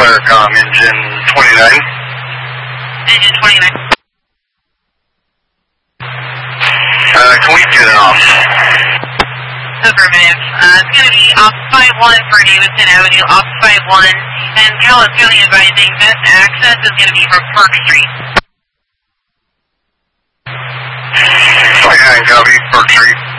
Claricom, engine 29. Engine 29. Can we get it off? Affirmative. It's going to be off 51 for Davidson Avenue, off 51, and Cal is currently advising best access is going to be from Park Street. 29, copy, Park Street.